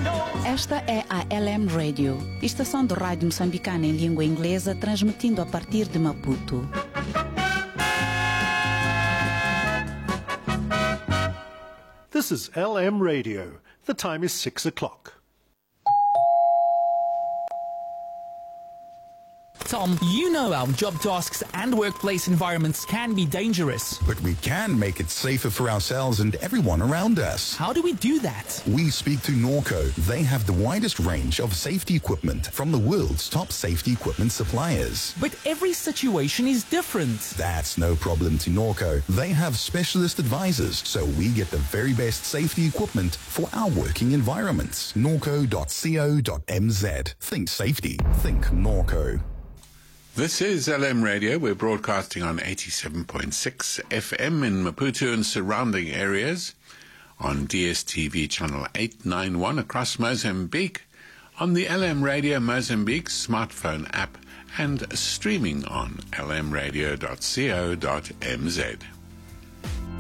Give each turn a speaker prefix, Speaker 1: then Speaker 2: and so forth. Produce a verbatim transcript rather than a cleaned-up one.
Speaker 1: Esta é a L M Radio, estação de rádio moçambicana em língua inglesa, transmitindo a partir de Maputo.
Speaker 2: This is L M Radio. The time is six o'clock.
Speaker 3: Tom, you know our job tasks and workplace environments can be dangerous.
Speaker 4: But we can make it safer for ourselves and everyone around us.
Speaker 3: How do we do that?
Speaker 4: We speak to Norco. They have the widest range of safety equipment from the world's top safety equipment suppliers.
Speaker 3: But every situation is different.
Speaker 4: That's no problem to Norco. They have specialist advisors, so we get the very best safety equipment for our working environments. norco dot co dot m z. Think safety. Think Norco.
Speaker 5: This is L M Radio. We're broadcasting on eighty-seven point six F M in Maputo and surrounding areas, on D S T V channel eight ninety-one across Mozambique, on the L M Radio Mozambique smartphone app, and streaming on l m radio dot co dot m z.